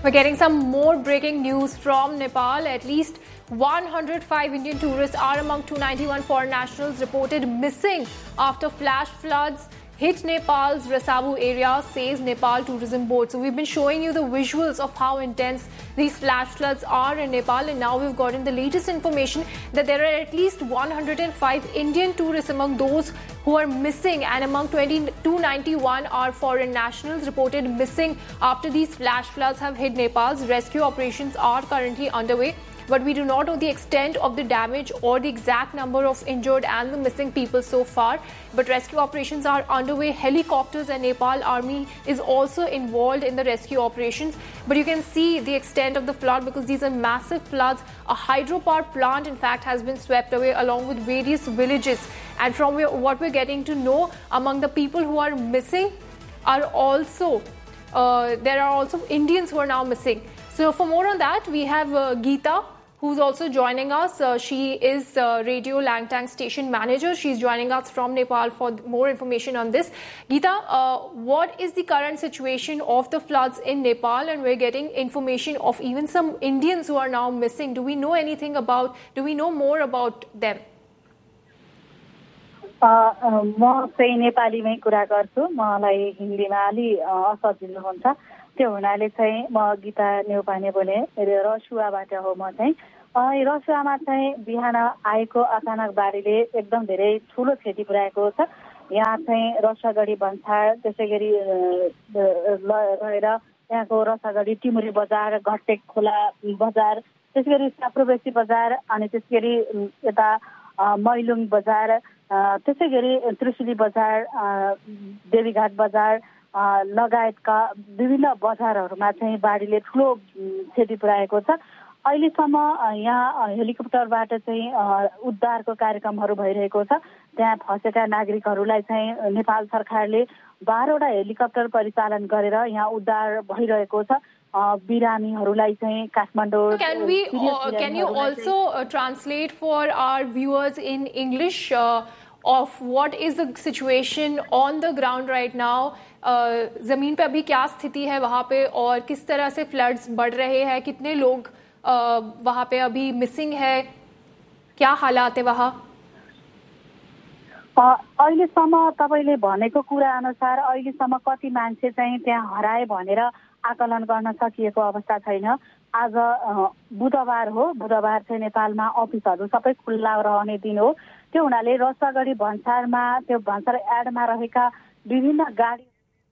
We're getting some more breaking news from Nepal. At least 105 Indian tourists are among 291 foreign nationals reported missing after flash floods hit Nepal's Rasavu area, says Nepal Tourism Board. So we've been showing you the visuals of how intense these flash floods are in Nepal, and now we've gotten the latest information that there are at least 105 Indian tourists among those who are missing, and among 291 are foreign nationals reported missing after these flash floods have hit Nepal's. Rescue operations are currently underway, but we do not know the extent of the damage or the exact number of injured and the missing people so far. But rescue operations are underway. Helicopters and Nepal Army is also involved in the rescue operations. But you can see the extent of the flood because these are massive floods. A hydropower plant, in fact, has been swept away along with various villages. And from what we're getting to know, among the people who are missing are also there are also Indians who are now missing. So for more on that, we have Geeta, who's also joining us. She is Radio Langtang station manager. She's joining us from Nepal for more information on this. Geeta, what is the current situation of the floods in Nepal? And we're getting information of even some Indians who are now missing. Do we know more about them? म चाहिँ नेपालीमै कुरा गर्छु, मलाई हिन्दीमा अलि असजिलो हुन्छ, त्यो हुनाले चाहिँ म गीता नेउपाने बोले, रसुवाबाट हो। म चाहिँ रसुवामा चाहिँ बिहान आएको अचानक बाढीले एकदम धेरै ठुलो क्षति पुर्याएको छ। यहाँ चाहिँ रसागढी भन्सार, त्यसैगरी रहेर यहाँको रसागढी टिमुरी बजार, घट्टेक खोला बजार, त्यसैगरी साप्रोबेसी बजार, अनि त्यसैगरी यता मैलुङ बजार, त्यसैगरी त्रिशुली बजार, देवीघाट बजार लगायतका विभिन्न बजारहरूमा चाहिँ बाढीले ठुलो क्षति पुर्याएको छ। अहिलेसम्म यहाँ हेलिकप्टरबाट चाहिँ उद्धारको कार्यक्रमहरू भइरहेको छ। त्यहाँ फँसेका नागरिकहरूलाई चाहिँ नेपाल सरकारले 12वटा हेलिकप्टर परिचालन गरेर यहाँ उद्धार भइरहेको छ। बिरामीहरूलाई चाहिँ Kathmandu. Can you also translate for our viewers in English of what is the situation on the ground right now? जमीन पे अभी क्या स्थिति है वहाँ पे, और किस तरह से फ्लड्स बढ़ रहे हैं, कितने लोग वहाँ पे अभी मिसिंग है, क्या हालात है वहाँ? अहिलेसम्म तपाईले भनेको कुरा अनुसार अहिलेसम्म कति मान्छे चाहिँ त्यहाँ हराए भनेर आकलन गर्न सकिएको अवस्था छैन। आज बुधबार हो, बुधबार चाहिँ नेपालमा अफिसहरू सबै खुल्ला रहने दिन हो। त्यो हुनाले रसागढी भन्सारमा, त्यो भन्सार एडमा रहेका विभिन्न गाडी।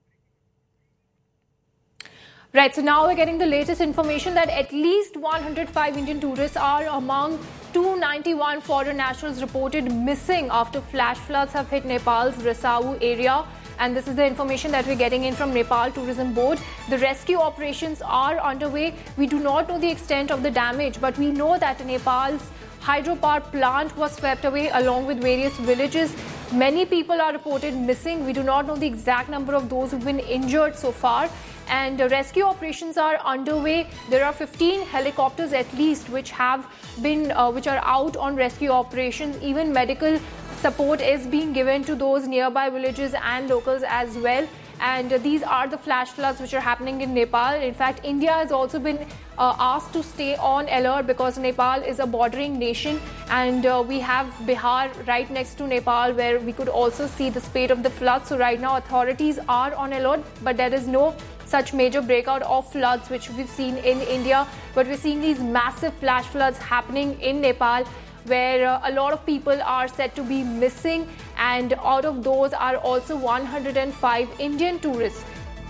Right, so now we're getting the latest information that at least 105 Indian tourists are among 291 foreign nationals reported missing after flash floods have hit Nepal's Rasavu area. And this is the information that we're getting in from Nepal Tourism Board. The rescue operations are underway. We do not know the extent of the damage, but we know that Nepal's hydropower plant was swept away along with various villages. Many people are reported missing. We do not know the exact number of those who've been injured so far. And rescue operations are underway. There are 15 helicopters at least which are out on rescue operations. Even medical support is being given to those nearby villages and locals as well. And these are the flash floods which are happening in Nepal. In fact, India has also been asked to stay on alert because Nepal is a bordering nation, and we have Bihar right next to Nepal where we could also see the spate of the floods. So right now authorities are on alert, but there is no such major breakout of floods which we've seen in India. But we're seeing these massive flash floods happening in Nepal, where a lot of people are said to be missing, and out of those are also 105 Indian tourists.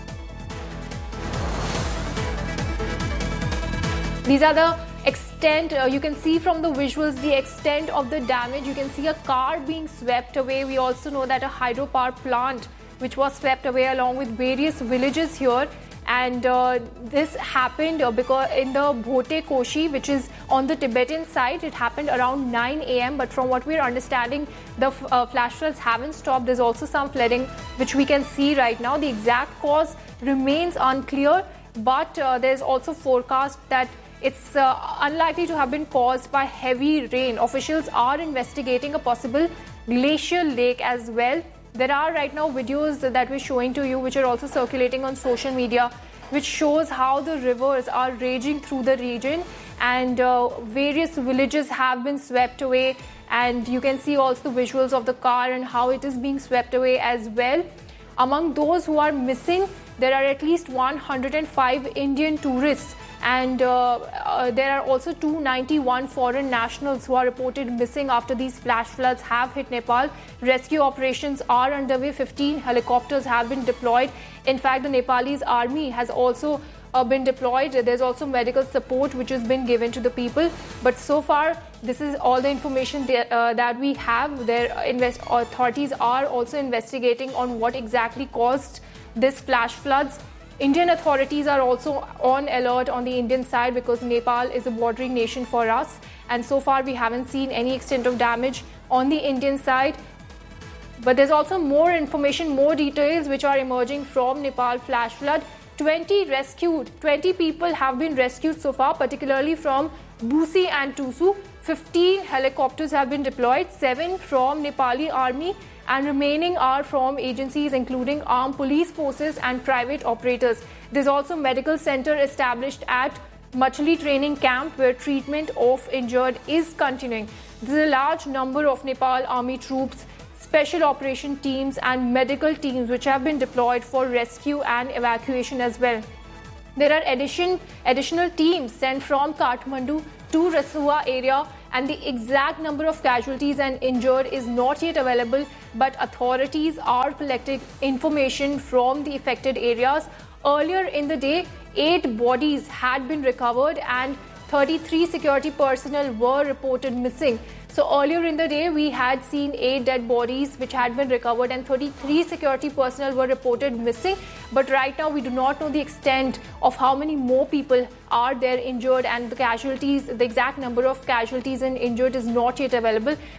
These are the extent, you can see from the visuals the extent of the damage. You can see a car being swept away. We also know that a hydropower plant which was swept away along with various villages here. And this happened because in the Bhote Koshi, which is on the Tibetan side, it happened around 9 a.m. But from what we're understanding, the flash floods haven't stopped. There's also some flooding which we can see right now. The exact cause remains unclear, but there's also forecast that it's unlikely to have been caused by heavy rain. Officials are investigating a possible glacial lake as well. There are right now videos that we're showing to you, which are also circulating on social media, which shows how the rivers are raging through the region, and various villages have been swept away. And you can see also the visuals of the car and how it is being swept away as well. Among those who are missing, there are at least 105 Indian tourists, and there are also 291 foreign nationals who are reported missing after these flash floods have hit Nepal. Rescue operations are underway. 15 helicopters have been deployed. In fact, the Nepalese army has also been deployed. There's also medical support which has been given to the people. But so far, this is all the information that we have. Their authorities are also investigating on what exactly caused this flash floods. Indian authorities are also on alert on the Indian side, because Nepal is a bordering nation for us, and so far we haven't seen any extent of damage on the Indian side. But there's also more information, more details which are emerging from Nepal flash flood. 20 people have been rescued so far, particularly from Busi and Tusu. 15 helicopters have been deployed, 7 from Nepali army, and remaining are from agencies including armed police forces and private operators. There's also medical center established at Machli training camp, where treatment of injured is continuing. There's a large number of Nepal army troops, special operation teams and medical teams which have been deployed for rescue and evacuation as well. There are additional teams sent from Kathmandu to Rasua area, and the exact number of casualties and injured is not yet available, but authorities are collecting information from the affected areas. Earlier in the day, 8 bodies had been recovered and 33 security personnel were reported missing. So earlier in the day, we had seen 8 dead bodies which had been recovered and 33 security personnel were reported missing. But right now, we do not know the extent of how many more people are there injured, and the casualties, the exact number of casualties and injured is not yet available.